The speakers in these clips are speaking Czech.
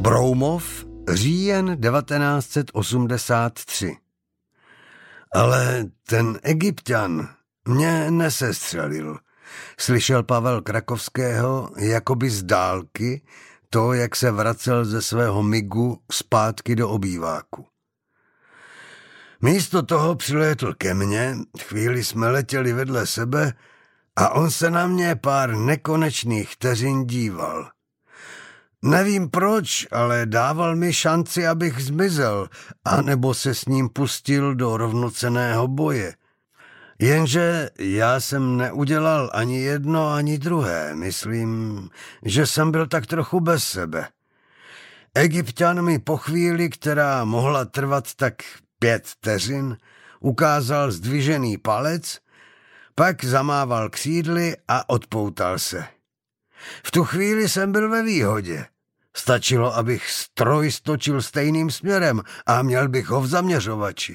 Broumov, říjen 1983. Ale ten Egypťan mě nesestřelil. Slyšel Pavel Krakovského jakoby z dálky to, jak se vracel ze svého migu zpátky do obýváku. Místo toho přilétl ke mně, chvíli jsme letěli vedle sebe a on se na mě pár nekonečných vteřin díval. Nevím proč, ale dával mi šanci, abych zmizel, anebo se s ním pustil do rovnocenného boje. Jenže já jsem neudělal ani jedno, ani druhé. Myslím, že jsem byl tak trochu bez sebe. Egypťan mi po chvíli, která mohla trvat tak 5 vteřin, ukázal zdvižený palec, pak zamával křídly a odpoutal se. V tu chvíli jsem byl ve výhodě. Stačilo, abych stroj stočil stejným směrem a měl bych ho v zaměřovači.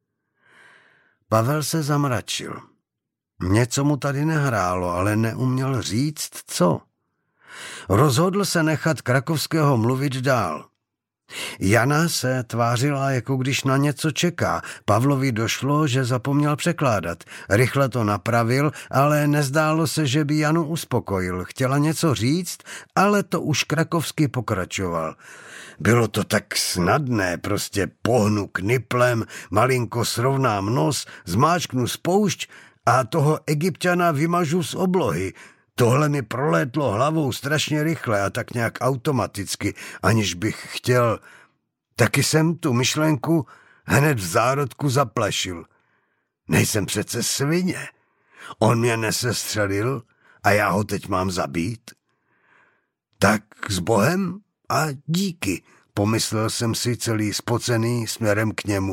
Pavel se zamračil. Něco mu tady nehrálo, ale neuměl říct, co. Rozhodl se nechat Krakovského mluvit dál. Jana se tvářila, jako když na něco čeká. Pavlovi došlo, že zapomněl překládat. Rychle to napravil, ale nezdálo se, že by Janu uspokojil. Chtěla něco říct, ale to už Krakovský pokračoval. Bylo to tak snadné, prostě pohnu kniplem, malinko srovnám nos, zmáčknu spoušť a toho Egypťana vymažu z oblohy. Tohle mi prolétlo hlavou strašně rychle a tak nějak automaticky, aniž bych chtěl. Taky jsem tu myšlenku hned v zárodku zaplašil. Nejsem přece svině. On mě nesestřelil a já ho teď mám zabít. Tak s Bohem a díky, pomyslel jsem si celý spocený směrem k němu.